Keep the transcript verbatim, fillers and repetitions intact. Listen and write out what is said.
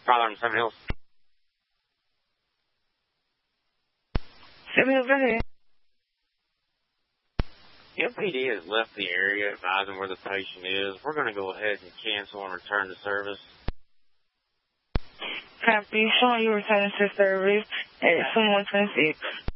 Father on Seven Hills. Seven Hills, right here. M P D has left the area advising where the patient is. We're going to go ahead and cancel and return to service. Copy. Showing you returning to service at twenty-one twenty-six.